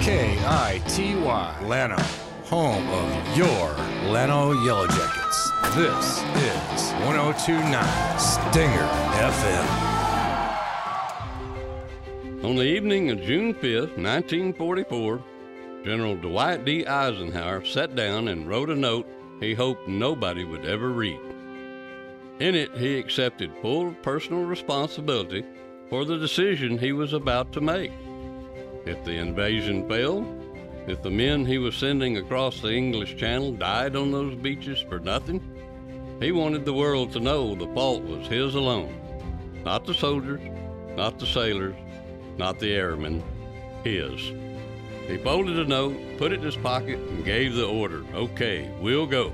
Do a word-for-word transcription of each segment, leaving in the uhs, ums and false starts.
K I T Y, Llano, home of your Llano Yellow Jackets. This is one oh two point nine Stinger F M. On the evening of June fifth, nineteen forty-four, General Dwight D. Eisenhower sat down and wrote a note he hoped nobody would ever read. In it, he accepted full personal responsibility for the decision he was about to make. If the invasion failed, if the men he was sending across the English Channel died on those beaches for nothing, he wanted the world to know the fault was his alone. Not the soldiers, not the sailors, not the airmen, his. He folded a note, put it in his pocket, and gave the order, "Okay, we'll go."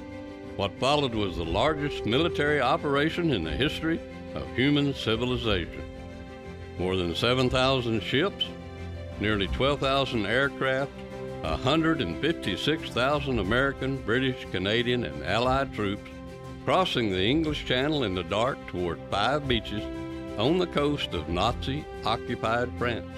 What followed was the largest military operation in the history of human civilization. More than seven thousand ships, nearly twelve thousand aircraft, one hundred fifty-six thousand American, British, Canadian, and Allied troops crossing the English Channel in the dark toward five beaches on the coast of Nazi-occupied France.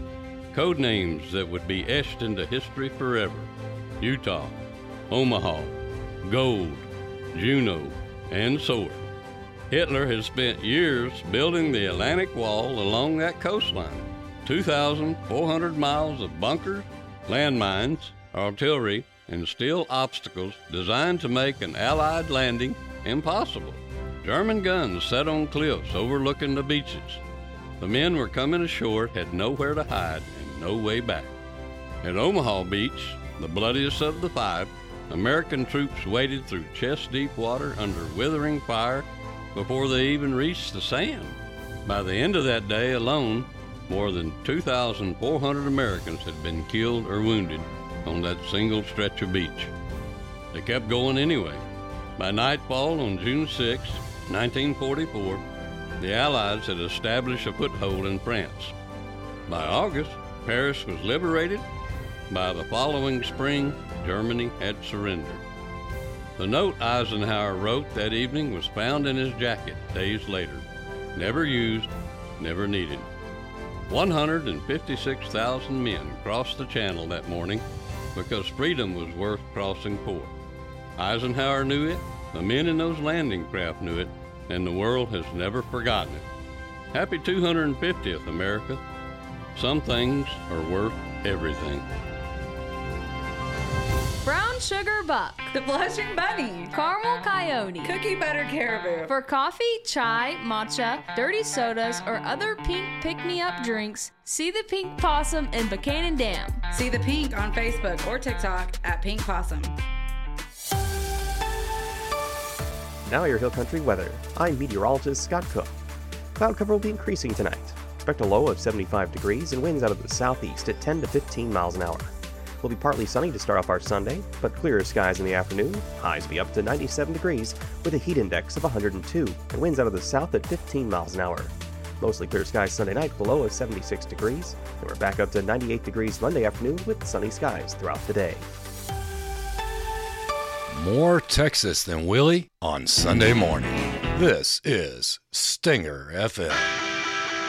Code names that would be etched into history forever: Utah, Omaha, Gold, Juno, and Sword. Hitler had spent years building the Atlantic Wall along that coastline. two thousand four hundred miles of bunkers, landmines, artillery, and steel obstacles designed to make an Allied landing impossible. German guns set on cliffs overlooking the beaches. The men were coming ashore, had nowhere to hide, and no way back. At Omaha Beach, the bloodiest of the five, American troops waded through chest-deep water under withering fire before they even reached the sand. By the end of that day alone, more than two thousand four hundred Americans had been killed or wounded on that single stretch of beach. They kept going anyway. By nightfall on June sixth, nineteen forty-four, the Allies had established a foothold in France. By August, Paris was liberated. By the following spring, Germany had surrendered. The note Eisenhower wrote that evening was found in his jacket days later. Never used, never needed. one hundred fifty-six thousand men crossed the channel that morning because freedom was worth crossing for. Eisenhower knew it, the men in those landing craft knew it, and the world has never forgotten it. Happy two hundred fiftieth, America. Some things are worth everything. Brown Sugar Buck, The Blushing Bunny, Caramel Coyote, Cookie Butter Caribou. For coffee, chai, matcha, dirty sodas, or other pink pick-me-up drinks, see the Pink Possum in Buchanan Dam. See the Pink on Facebook or TikTok at Pink Possum. Now your Hill Country weather. I'm meteorologist Scott Cook. Cloud cover will be increasing tonight. Expect a low of seventy-five degrees and winds out of the southeast at ten to fifteen miles an hour. Will be partly sunny to start off our Sunday, but clearer skies in the afternoon. Highs be up to ninety-seven degrees with a heat index of one hundred two and winds out of the south at fifteen miles an hour. Mostly clear skies Sunday night, below of seventy-six degrees, and we're back up to ninety-eight degrees Monday afternoon with sunny skies throughout the day. More Texas than Willie on Sunday morning. This is Stinger F M.